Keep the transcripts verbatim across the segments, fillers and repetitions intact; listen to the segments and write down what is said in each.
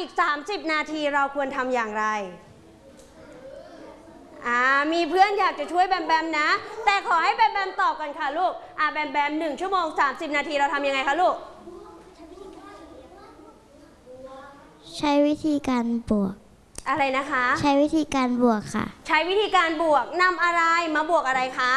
อีกสามสิบนาทีเราควรทำอย่างไรอ่ามีเพื่อนอยากจะช่วยแบมแบมนะแต่ขอให้แบมแบมตอบกันค่ะลูกอ่าแบมแบมหนึ่งชั่วโมงสามสิบนาทีเราทำยังไงคะลูกใช้วิธีการบวกอะไรนะคะใช้วิธีการบวกค่ะใช้วิธีการบวกนำอะไรมาบวกอะไรคะ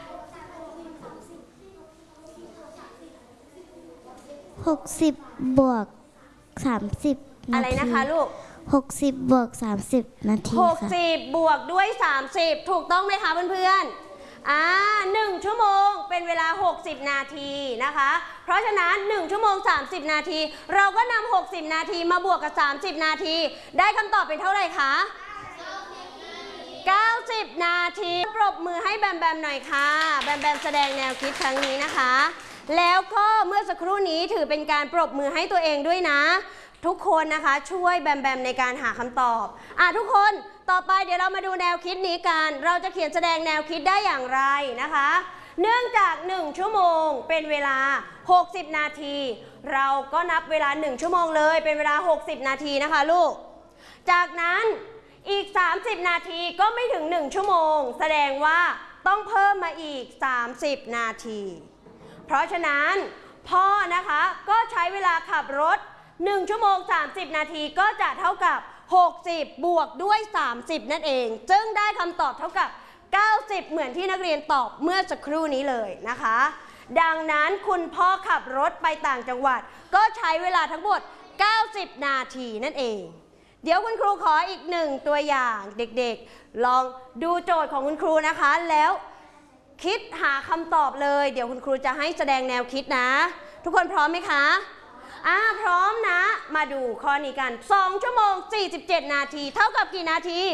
หกสิบบวกสามสิบนาทีอะไรนะคะลูกหกสิบบวกสามสิบนาทีหกสิบบวกด้วยสามสิบถูกต้องไหมคะเพื่อนๆอ่าหนึ่งชั่วโมงเป็นเวลาหกสิบนาทีนะคะเพราะฉะนั้นหนึ่งชั่วโมงสามสิบนาทีเราก็นำหกสิบนาทีมาบวกกับสามสิบนาทีได้คำตอบเป็นเท่าไหร่คะเก้าสิบนาทีปรบมือให้แบมแบมหน่อยค่ะแบมแบมแสดงแนวคิดครั้งนี้นะคะแล้วก็เมื่อสักครู่นี้ถือเป็นการปรบมือให้ตัวเองด้วยนะทุกคนนะคะช่วยแบมแบมในการหาคำตอบอ่ะทุกคนต่อไปเดี๋ยวเรามาดูแนวคิดนี้กันเราจะเขียนแสดงแนวคิดได้อย่างไรนะคะเนื่องจากหนึ่งชั่วโมงเป็นเวลาหกสิบนาทีเราก็นับเวลาหนึ่งชั่วโมงเลยเป็นเวลาหกสิบนาทีนะคะลูกจากนั้นอีกสามสิบนาทีก็ไม่ถึงหนึ่งชั่วโมงแสดงว่าต้องเพิ่มมาอีกสามสิบนาทีเพราะฉะนั้นพ่อนะคะก็ใช้เวลาขับรถหนึ่งชั่วโมงสามสิบนาทีก็จะเท่ากับหกสิบบวกด้วยสามสิบนั่นเองซึ่งได้คำตอบเท่ากับเก้าสิบเหมือนที่นักเรียนตอบเมื่อสักครู่นี้เลยนะคะดังนั้นคุณพ่อขับรถไปต่างจังหวัดก็ใช้เวลาทั้งหมดเก้าสิบนาทีนั่นเองเดี๋ยวคุณครูขออีกหนึ่งตัวอย่างเด็กๆลองดูโจทย์ของคุณครูนะคะแล้วคิดหาคำตอบเลยเดี๋ยวคุณครูจะให้แสดงแนวคิดนะทุกคนพร้อมไหมคะอ่าพร้อมนะมาดูข้อนี้กันสองชั่วโมงสี่สิบเจ็ดนาทีเท่ากับกี่นาที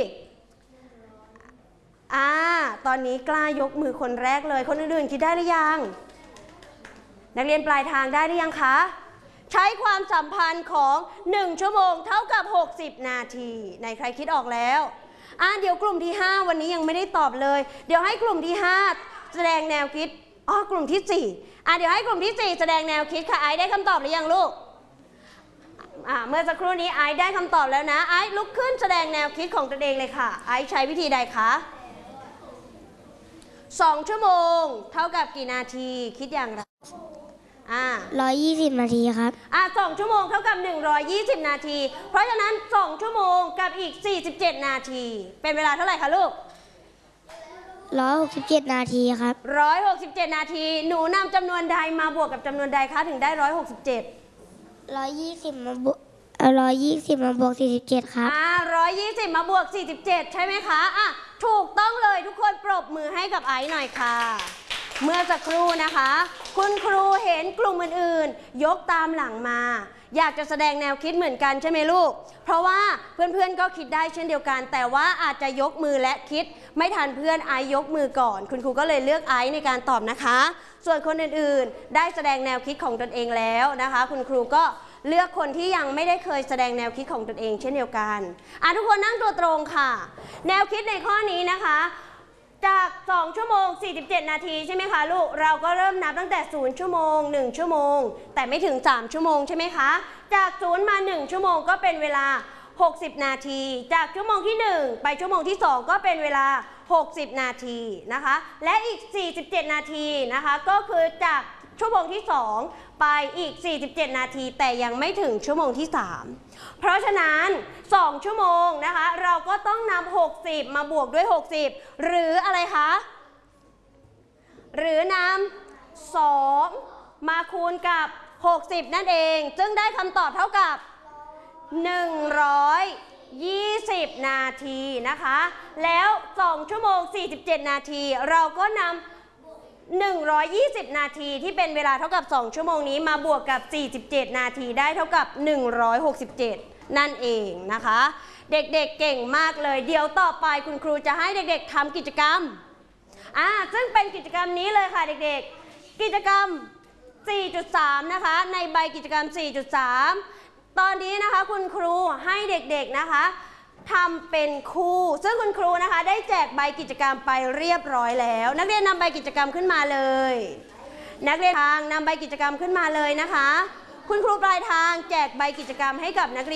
อ่าตอนนี้กล้ายกมือคนแรกเลยคนอื่นๆคิดได้หรือยังนักเรียนปลายทางได้หรือยังคะใช้ความสัมพันธ์ของหนึ่งชั่วโมงเท่ากับหกสิบนาทีไหนใครคิดออกแล้วอ่าเดี๋ยวกลุ่มที่ห้าวันนี้ยังไม่ได้ตอบเลยเดี๋ยวให้กลุ่มที่ห้าแสดงแนวคิดอ๋อกลุ่มที่สี่อ่ะเดี๋ยวให้กลุ่มที่สี่แสดงแนวคิดค่ะไอซ์ได้คำตอบหรือยังลูกอ่าเมื่อสักครู่นี้ไอซ์ได้คำตอบแล้วนะไอซ์ลุกขึ้นแสดงแนวคิดของตัวเองเลยค่ะไอซ์ใช้วิธีใดคะสองชั่วโมงเท่ากับกี่นาทีคิดอย่างไรอ่าร้อยยี่สิบนาทีครับอ่าสองชั่วโมงเท่ากับหนึ่งร้อยยี่สิบนาทีเพราะฉะนั้นสองชั่วโมงกับอีกสี่สิบเจ็ดนาทีเป็นเวลาเท่าไหร่คะลูกร้อยหกสิบเจ็ดนาทีครับร้อยหกสิบเจ็ดนาทีหนูนำจำนวนใดมาบวกกับจำนวนใดคะถึงได้ร้อยหกสิบเจ็ดร้อยยี่สิบมาบวกร้อยยี่สิบมาบวกสี่สิบเจ็ดครับอ่าร้อยยี่สิบมาบวกสี่สิบเจ็ดใช่ไหมคะอ่ะถูกต้องเลยทุกคนปรบมือให้กับไอซ์หน่อยค่ะเมื่อสักครู่นะคะคุณครูเห็นกลุ่มอื่นๆยกตามหลังมาอยากจะแสดงแนวคิดเหมือนกันใช่ไหมลูกเพราะว่าเพื่อนๆก็คิดได้เช่นเดียวกันแต่ว่าอาจจะยกมือและคิดไม่ทันเพื่อนไอซ์ยกมือก่อนคุณครูก็เลยเลือกไอซ์ในการตอบนะคะส่วนคนอื่นๆได้แสดงแนวคิดของตนเองแล้วนะคะคุณครูก็เลือกคนที่ยังไม่ได้เคยแสดงแนวคิดของตนเองเช่นเดียวกันอ่ะทุกคนนั่งตัวตรงค่ะแนวคิดในข้อนี้นะคะจากสองชั่วโมงสี่สิบเจ็ดนาทีใช่ไหมคะลูกเราก็เริ่มนับตั้งแต่ศูนย์ชั่วโมงหนึ่งชั่วโมงแต่ไม่ถึงสามชั่วโมงใช่ไหมคะจากศูนย์มาหนึ่งชั่วโมงก็เป็นเวลาหกสิบนาทีจากชั่วโมงที่หนึ่งไปชั่วโมงที่สองก็เป็นเวลาหกสิบนาทีนะคะและอีกสี่สิบเจ็ดนาทีนะคะก็คือจากชั่วโมงที่สองไปอีกสี่สิบเจ็ดนาทีแต่ยังไม่ถึงชั่วโมงที่สามเพราะฉะนั้นสองชั่วโมงนะคะเราก็ต้องนำหกสิบมาบวกด้วยหกสิบหรืออะไรคะหรือนำสองมาคูณกับหกสิบนั่นเองซึ่งได้คำตอบเท่ากับหนึ่งร้อยยี่สิบนาทีนะคะแล้วสองชั่วโมงสี่สิบเจ็ดนาทีเราก็นำหนึ่งร้อยยี่สิบนาทีที่เป็นเวลาเท่ากับสองชั่วโมงนี้มาบวกกับสี่สิบเจ็ดนาทีได้เท่ากับหนึ่งร้อยหกสิบเจ็ดนั่นเองนะคะเด็กๆ เเก่งมากเลยเดี๋ยวต่อไปคุณครูจะให้เด็กๆทำกิจกรรมอ่าซึ่งเป็นกิจกรรมนี้เลยค่ะเด็กๆกิจกรรม สี่จุดสาม นะคะในใบกิจกรรม สี่จุดสาม ตอนนี้นะคะคุณครูให้เด็กๆนะคะทำเป็นคู่ซึ่งคุณครูนะคะได้แจกใบกิจกรรมไปเรียบร้อยแล้วนักเรียนนำใบกิจกรรมขึ้นมาเลยนักเรียนทางนำใบกิจกรรมขึ้นมาเลยนะคะคุณครูปลายทางแจกใบกิจกรรมให้กับนักเรียน